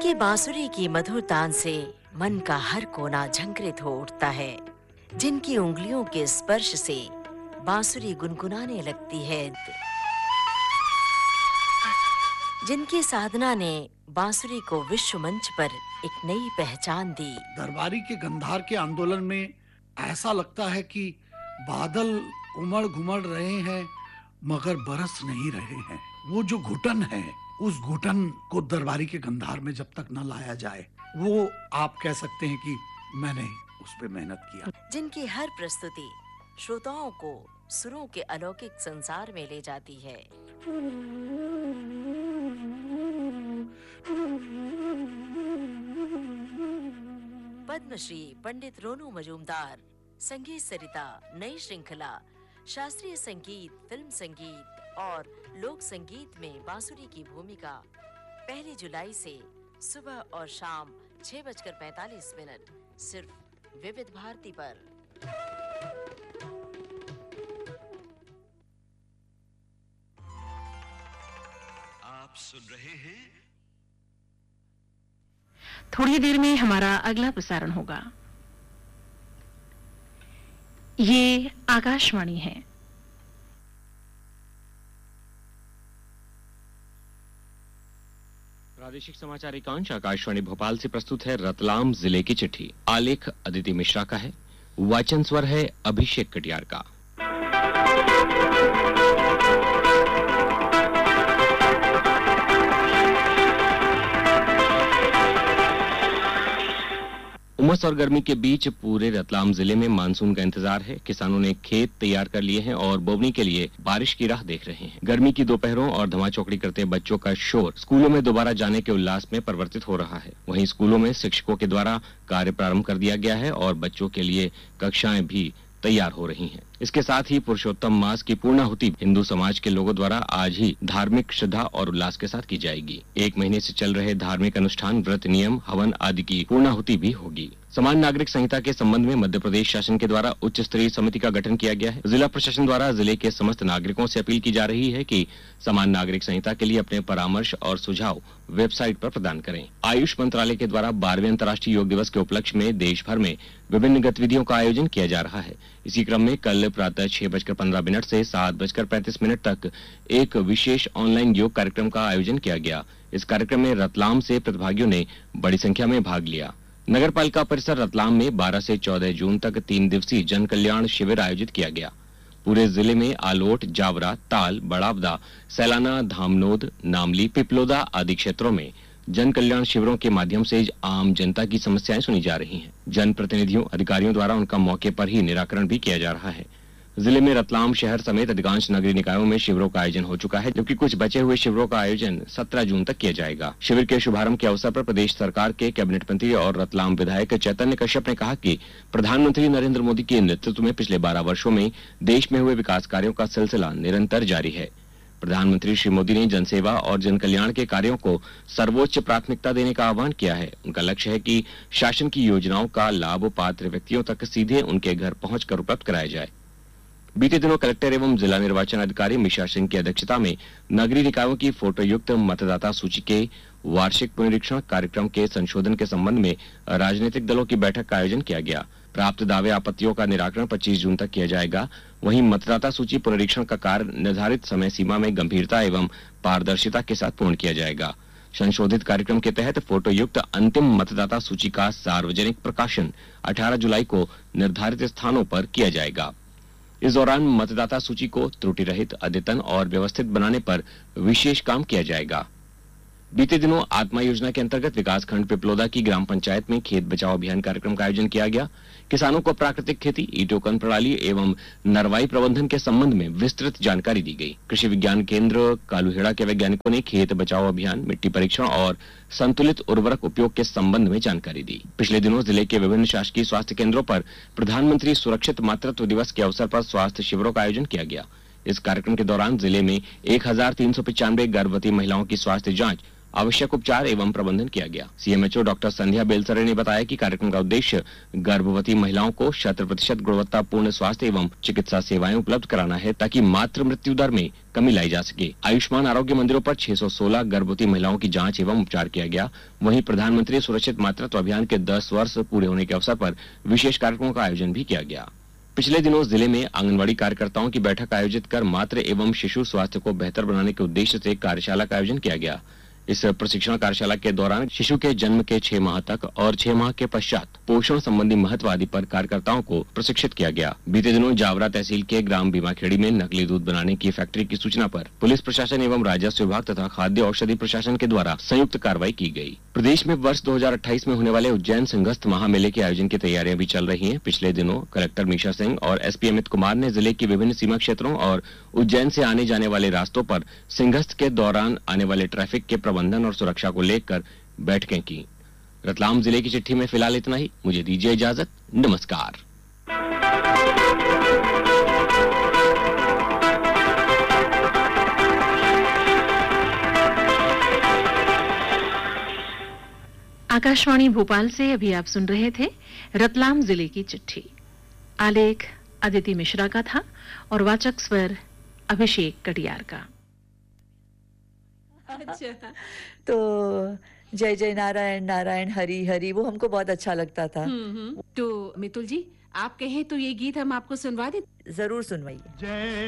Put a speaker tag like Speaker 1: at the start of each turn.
Speaker 1: जिनकी बांसुरी की मधुर तान से मन का हर कोना झंकृत हो उठता है, जिनकी उंगलियों के स्पर्श से बांसुरी गुनगुनाने लगती है, जिनकी साधना ने बांसुरी को विश्व मंच पर एक नई पहचान दी।
Speaker 2: दरबारी के गंधार के आंदोलन में ऐसा लगता है कि बादल उमड़ घुमड़ रहे हैं मगर बरस नहीं रहे हैं। वो जो घुटन है, उस घुटन को दरबारी के गंधार में जब तक न लाया जाए, वो आप कह सकते हैं कि मैंने उस पे मेहनत किया।
Speaker 1: जिनकी हर प्रस्तुति श्रोताओं को सुरों के अलौकिक संसार में ले जाती है। पद्मश्री पंडित रोनू मजूमदार, संगीत सरिता नई श्रृंखला, शास्त्रीय संगीत, फिल्म संगीत और लोक संगीत में बांसुरी की भूमिका 1 जुलाई से सुबह और शाम 6:45 सिर्फ विविध भारती पर।
Speaker 3: आप सुन रहे हैं।
Speaker 4: थोड़ी देर में हमारा अगला प्रसारण होगा। ये आकाशवाणी है।
Speaker 5: प्रादेशिक समाचार एकांश आकाशवाणी भोपाल से प्रस्तुत है रतलाम जिले की चिट्ठी। आलेख अदिति मिश्रा का है, वाचन स्वर है अभिषेक कटियार का। उमस और गर्मी के बीच पूरे रतलाम जिले में मानसून का इंतजार है। किसानों ने खेत तैयार कर लिए हैं और बोवनी के लिए बारिश की राह देख रहे हैं। गर्मी की दोपहरों और धमाचौकड़ी करते बच्चों का शोर स्कूलों में दोबारा जाने के उल्लास में परिवर्तित हो रहा है। वहीं स्कूलों में शिक्षकों के द्वारा कार्य प्रारंभ कर दिया गया है और बच्चों के लिए कक्षाएं भी तैयार हो रही हैं। इसके साथ ही पुरुषोत्तम मास की पूर्णाहुति हिंदू समाज के लोगों द्वारा आज ही धार्मिक श्रद्धा और उल्लास के साथ की जाएगी। 1 महीने से चल रहे धार्मिक अनुष्ठान, व्रत, नियम, हवन आदि की पूर्णाहुति भी होगी। समान नागरिक संहिता के संबंध में मध्य प्रदेश शासन के द्वारा उच्च स्तरीय समिति का गठन किया गया है। जिला प्रशासन द्वारा जिले के समस्त नागरिकों से अपील की जा रही है कि समान नागरिक संहिता के लिए अपने परामर्श और सुझाव वेबसाइट पर प्रदान करें। आयुष मंत्रालय के द्वारा 12वें अंतर्राष्ट्रीय योग दिवस के उपलक्ष्य में देश भर में विभिन्न गतिविधियों का आयोजन किया जा रहा है। इसी क्रम में कल प्रातः 6:15 से 7:35 तक एक विशेष ऑनलाइन योग कार्यक्रम का आयोजन किया गया। इस कार्यक्रम में रतलाम से प्रतिभागियों ने बड़ी संख्या में भाग लिया। नगर पालिका परिसर रतलाम में 12 से 14 जून तक 3 दिवसीय जन कल्याण शिविर आयोजित किया गया। पूरे जिले में आलोट, जावरा, ताल, बड़ावदा, सैलाना, धामनोद, नामली, पिपलोदा आदि क्षेत्रों में जन कल्याण शिविरों के माध्यम से आम जनता की समस्याएं सुनी जा रही हैं। जन प्रतिनिधियों, अधिकारियों द्वारा उनका मौके पर ही निराकरण भी किया जा रहा है। जिले में रतलाम शहर समेत अधिकांश नगरीय निकायों में शिविरों का आयोजन हो चुका है, जबकि कुछ बचे हुए शिविरों का आयोजन 17 जून तक किया जाएगा। शिविर के शुभारंभ के अवसर पर प्रदेश सरकार के कैबिनेट मंत्री और रतलाम विधायक चैतन्य कश्यप ने कहा कि प्रधानमंत्री नरेंद्र मोदी के नेतृत्व में पिछले 12 वर्षों में देश में हुए विकास कार्यों का सिलसिला निरंतर जारी है। प्रधानमंत्री श्री मोदी ने जनसेवा और जन कल्याण के कार्यों को सर्वोच्च प्राथमिकता देने का आह्वान किया है। उनका लक्ष्य है कि शासन की योजनाओं का लाभ पात्र व्यक्तियों तक सीधे उनके घर पहुंचकर उपलब्ध कराया जाए। बीते दिनों कलेक्टर एवं जिला निर्वाचन अधिकारी मिशा सिंह की अध्यक्षता में नगरीय निकायों की फोटोयुक्त मतदाता सूची के वार्षिक पुनरीक्षण कार्यक्रम के संशोधन के संबंध में राजनीतिक दलों की बैठक का आयोजन किया गया। प्राप्त दावे आपत्तियों का निराकरण 25 जून तक किया जाएगा। वहीं मतदाता सूची पुनरीक्षण का कार्य निर्धारित समय सीमा में गंभीरता एवं पारदर्शिता के साथ पूर्ण किया जाएगा। संशोधित कार्यक्रम के तहत फोटोयुक्त अंतिम मतदाता सूची का सार्वजनिक प्रकाशन 18 जुलाई को निर्धारित स्थानों पर किया जाएगा। इस दौरान मतदाता सूची को त्रुटि रहित, अद्यतन और व्यवस्थित बनाने पर विशेष काम किया जाएगा। बीते दिनों आत्मा योजना के अंतर्गत विकासखंड पिपलोदा की ग्राम पंचायत में खेत बचाओ अभियान कार्यक्रम का आयोजन किया गया। किसानों को प्राकृतिक खेती, ईटोकन प्रणाली एवं नरवाई प्रबंधन के संबंध में विस्तृत जानकारी दी गई। कृषि विज्ञान केंद्र कालूहेड़ा के वैज्ञानिकों ने खेत बचाओ अभियान, मिट्टी परीक्षण और संतुलित उर्वरक उपयोग के संबंध में जानकारी दी। पिछले दिनों जिले के विभिन्न शासकीय स्वास्थ्य केंद्रों पर प्रधानमंत्री सुरक्षित मातृत्व दिवस के अवसर पर स्वास्थ्य शिविरों का आयोजन किया गया। इस कार्यक्रम के दौरान जिले में 1395 गर्भवती महिलाओं की स्वास्थ्य जांच आवश्यक उपचार एवं प्रबंधन किया गया। सीएमएचओ डॉक्टर संध्या बेलसरे ने बताया कि कार्यक्रम का उद्देश्य गर्भवती महिलाओं को 100% गुणवत्तापूर्ण स्वास्थ्य एवं चिकित्सा सेवाएं उपलब्ध कराना है, ताकि मातृ मृत्यु दर में कमी लाई जा सके। आयुष्मान आरोग्य मंदिरों पर 616 गर्भवती महिलाओं की जांच एवं उपचार किया गया। वहीं प्रधानमंत्री सुरक्षित मातृत्व अभियान के 10 वर्ष पूरे होने के अवसर पर विशेष कार्यक्रमों का आयोजन भी किया गया। पिछले दिनों जिले में आंगनवाड़ी कार्यकर्ताओं की बैठक आयोजित कर मातृ एवं शिशु स्वास्थ्य को बेहतर बनाने के उद्देश्य से कार्यशाला का आयोजन किया गया। इस प्रशिक्षण कार्यशाला के दौरान शिशु के जन्म के 6 माह तक और 6 माह के पश्चात पोषण संबंधी महत्व आदि पर कार्यकर्ताओं को प्रशिक्षित किया गया। बीते दिनों जावरा तहसील के ग्राम भीमाखेड़ी में नकली दूध बनाने की फैक्ट्री की सूचना पर पुलिस प्रशासन एवं राजस्व विभाग तथा खाद्य औषधि प्रशासन के द्वारा संयुक्त कार्रवाई की गई। प्रदेश में वर्ष 2028 में होने वाले उज्जैन सिंहस्थ महामेले के आयोजन की तैयारियां भी चल रही हैं। पिछले दिनों कलेक्टर मीशा सिंह और एसपी अमित कुमार ने जिले के विभिन्न सीमा क्षेत्रों और उज्जैन से आने जाने वाले रास्तों पर सिंहस्थ के दौरान आने वाले ट्रैफिक के प्रबंधन और सुरक्षा को लेकर बैठकें की। रतलाम जिले की चिट्ठी में फिलहाल इतना ही। मुझे दीजिए इजाजत। नमस्कार।
Speaker 4: आकाशवाणी भोपाल से अभी आप सुन रहे थे रतलाम जिले की चिट्ठी। आलेख अदिति मिश्रा का था और वाचक स्वर अभिषेक कटियार का।
Speaker 6: अच्छा, तो जय जय नारायण नारायण हरि हरि वो हमको बहुत अच्छा लगता था।
Speaker 7: तो मितुल जी, आप कहें तो ये गीत हम आपको सुनवा दें।
Speaker 6: जरूर सुनवाइए।
Speaker 2: जय